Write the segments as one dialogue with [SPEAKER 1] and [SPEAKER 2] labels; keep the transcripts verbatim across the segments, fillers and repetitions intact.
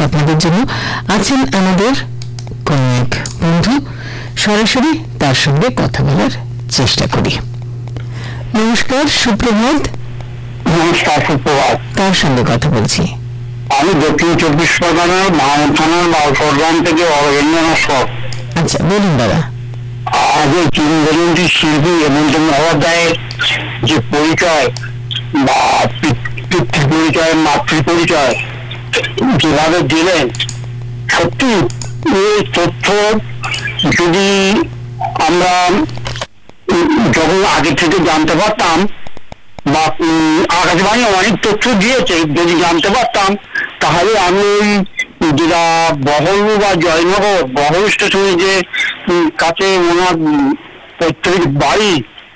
[SPEAKER 1] আপনাদের জন্য। আছেন আমাদের কোন এক বন্ধু, সরাসরি তার সঙ্গে কথা বলার চেষ্টা করি। নমস্কার, সুপ্রভাত।
[SPEAKER 2] নমস্কার, সুপ্রভাত।
[SPEAKER 1] কার সঙ্গে কথা বলছি?
[SPEAKER 2] আমি দক্ষিণ চব্বিশ পরগনার মাহমুদ থানার লালসরগ্রাম থেকে অরবিন্দ্রনাথ সর।
[SPEAKER 1] আচ্ছা, বলুন দাদা।
[SPEAKER 2] আজ এই কিংবদন্তি শিল্পী এবং মহোদয়ের যে পরিচয় বা পিতৃ পরিচয়, মাতৃ পরিচয় যেভাবে দিলেন, সত্যি এই তথ্য যদি আমরা যখন আগে থেকে জানতে পারতাম, বা আকাশবাণী অনেক তথ্য দিয়েছে, যদি জানতে পারতাম তাহলে আমি ওই যেটা বহরু বা জয়নগর বহরু স্টেশনে যে কাছে ওনার পৈতৃক বাড়ি,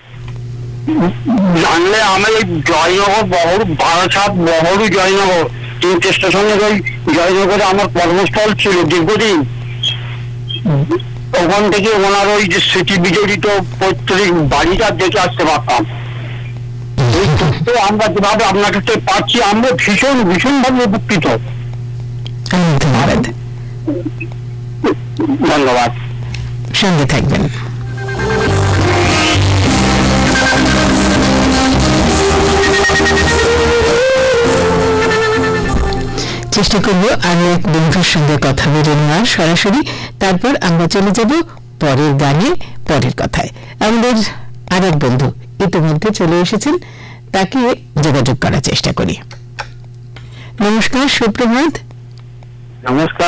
[SPEAKER 2] জানলে আমি ওই জয়নগর বহরু বারাসাত বহরু জয়নগর তিনটে স্টেশনের ওই জয়নগরে আমার কর্মস্থল ছিল দীর্ঘদিন। ওখান থেকে ওনার ওই যে স্মৃতি বিজড়িত পৈতৃক বাড়িটা দেখে আসতে পারতাম। এই তথ্য আমরা যেভাবে আপনার কাছে পাচ্ছি, আমরা ভীষণ ভীষণ ভাবে উপকৃত।
[SPEAKER 1] ধন্যবাদ,
[SPEAKER 2] ধন্যবাদ।
[SPEAKER 1] সঙ্গে থাকবেন। চেষ্টা করব আর এক বন্ধুর সঙ্গে কথা বলে নেওয়ার সরাসরি, তারপর আমরা চলে যাব পরের গানে, পরের কথায়। আমাদের আর এক বন্ধু ইতিমধ্যে চলে এসেছেন, তাকে যোগাযোগ করার চেষ্টা করি। নমস্কার, সুপ্রভাত।
[SPEAKER 2] নমস্কার।